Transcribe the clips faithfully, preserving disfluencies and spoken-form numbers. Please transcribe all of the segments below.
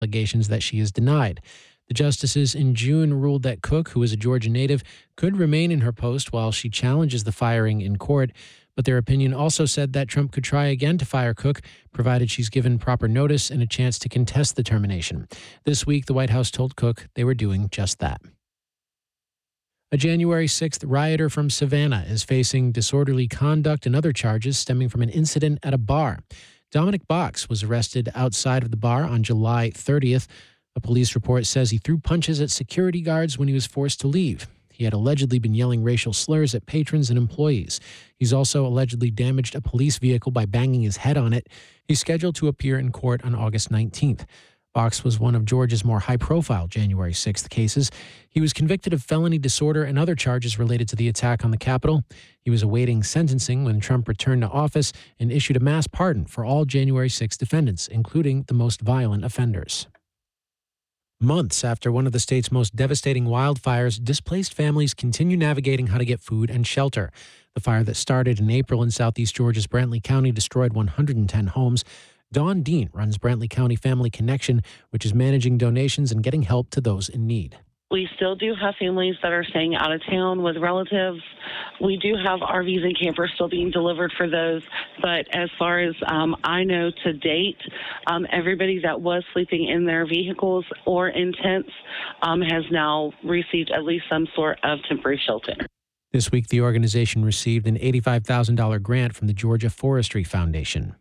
allegations that she has denied. The justices in June ruled that Cook, who is a Georgia native, could remain in her post while she challenges the firing in court. But their opinion also said that Trump could try again to fire Cook, provided she's given proper notice and a chance to contest the termination. This week, the White House told Cook they were doing just that. A January sixth rioter from Savannah is facing disorderly conduct and other charges stemming from an incident at a bar. Dominic Box was arrested outside of the bar on July thirtieth. A police report says he threw punches at security guards when he was forced to leave. He had allegedly been yelling racial slurs at patrons and employees. He's also allegedly damaged a police vehicle by banging his head on it. He's scheduled to appear in court on August nineteenth. Box was one of Georgia's more high-profile January sixth cases. He was convicted of felony disorder and other charges related to the attack on the Capitol. He was awaiting sentencing when Trump returned to office and issued a mass pardon for all January sixth defendants, including the most violent offenders. Months after one of the state's most devastating wildfires, displaced families continue navigating how to get food and shelter. The fire that started in April in southeast Georgia's Brantley County destroyed one hundred ten homes. Dawn Dean runs Brantley County Family Connection, which is managing donations and getting help to those in need. We still do have families that are staying out of town with relatives. We do have R Vs and campers still being delivered for those. But as far as um, I know to date, um, everybody that was sleeping in their vehicles or in tents um, has now received at least some sort of temporary shelter. This week, the organization received an eighty-five thousand dollars grant from the Georgia Forestry Foundation.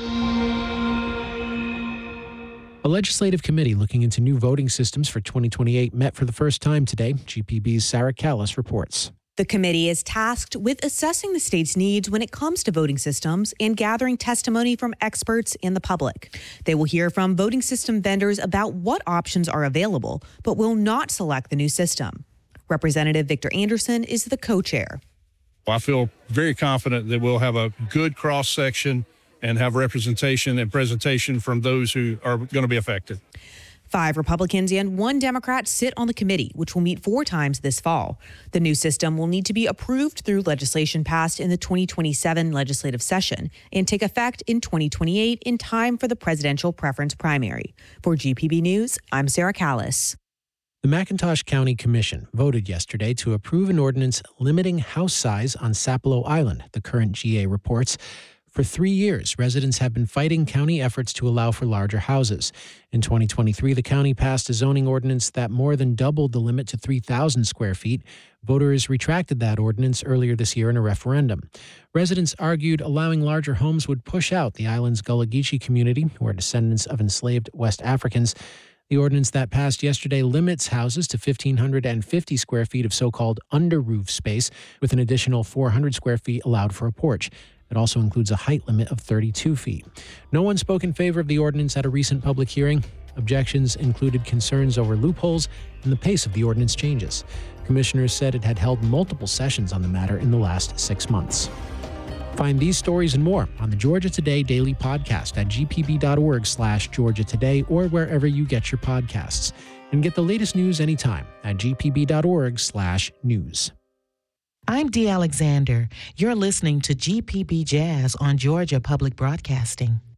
A legislative committee looking into new voting systems for twenty twenty-eight met for the first time today. G P B's Sarah Callis reports. The committee is tasked with assessing the state's needs when it comes to voting systems and gathering testimony from experts and the public. They will hear from voting system vendors about what options are available, but will not select the new system. Representative Victor Anderson is the co-chair. I feel very confident that we'll have a good cross-section and have representation and presentation from those who are going to be affected. Five Republicans and one Democrat sit on the committee, which will meet four times this fall. The new system will need to be approved through legislation passed in the twenty twenty-seven legislative session and take effect in twenty twenty-eight in time for the presidential preference primary. For G P B News, I'm Sarah Callis. The McIntosh County Commission voted yesterday to approve an ordinance limiting house size on Sapelo Island, the current G A reports. For three years, residents have been fighting county efforts to allow for larger houses. In twenty twenty-three, the county passed a zoning ordinance that more than doubled the limit to three thousand square feet. Voters retracted that ordinance earlier this year in a referendum. Residents argued allowing larger homes would push out the island's Gullah Geechee community, who are descendants of enslaved West Africans. The ordinance that passed yesterday limits houses to one thousand five hundred fifty square feet of so-called under-roof space, with an additional four hundred square feet allowed for a porch. It also includes a height limit of thirty-two feet. No one spoke in favor of the ordinance at a recent public hearing. Objections included concerns over loopholes and the pace of the ordinance changes. Commissioners said it had held multiple sessions on the matter in the last six months. Find these stories and more on the Georgia Today Daily Podcast at gpb.org slash Georgia Today or wherever you get your podcasts. And get the latest news anytime at gpb.org slash news. I'm Dee Alexander. You're listening to G P B Jazz on Georgia Public Broadcasting.